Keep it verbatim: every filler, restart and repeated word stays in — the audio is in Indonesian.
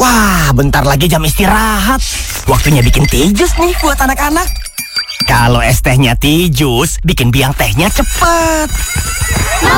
Wah, bentar lagi jam istirahat. Waktunya bikin tijus nih buat anak-anak. Kalau es tehnya tijus, bikin biang tehnya cepet.